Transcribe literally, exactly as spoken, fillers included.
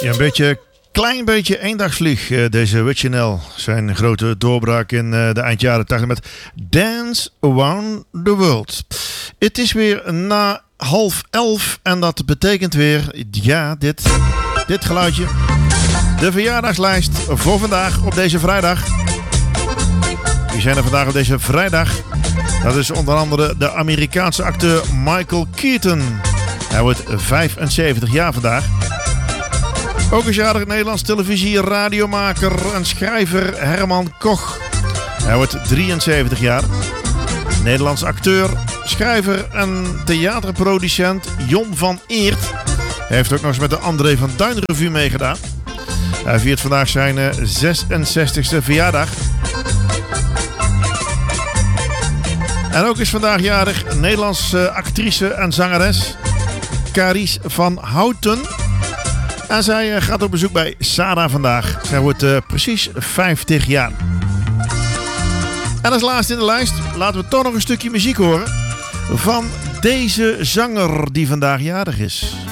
Ja, een beetje, klein beetje eendagsvlieg, deze Witchnell. Zijn grote doorbraak in de eind jaren tachtig met Dance Around the World. Het is weer na half elf en dat betekent weer, ja, dit, dit geluidje. De verjaardagslijst voor vandaag op deze vrijdag. Wie zijn er vandaag op deze vrijdag? Dat is onder andere de Amerikaanse acteur Michael Keaton. Hij wordt vijfenzeventig jaar vandaag. Ook is jarig Nederlands televisie, radiomaker en schrijver Herman Koch. Hij wordt drieënzeventig jaar. Nederlands acteur, schrijver en theaterproducent Jon van Eert. Hij heeft ook nog eens met de André van Duin Revue meegedaan. Hij viert vandaag zijn zesenzestigste verjaardag. En ook is vandaag jarig Nederlandse actrice en zangeres Carice van Houten. En zij gaat op bezoek bij Sada vandaag. Zij wordt uh, precies vijftig jaar. En als laatste in de lijst laten we toch nog een stukje muziek horen van deze zanger die vandaag jarig is.